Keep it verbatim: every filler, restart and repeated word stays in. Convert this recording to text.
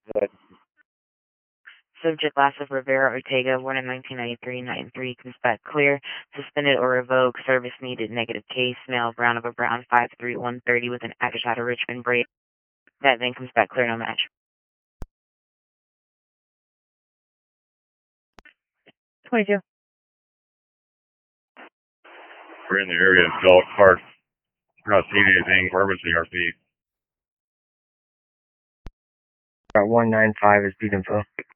Good. Subject Lasso Rivera Ortega, born in nineteen ninety-three, nine three, comes back clear. Suspended or revoked, service needed, negative case, male, brown of a brown, five three, one thirty with an average out of Richmond braid. That then comes back clear, no match. twenty-two. We're in the area of Dog Park. We're not seeing anything. Where was the R P? one nine five is beat info.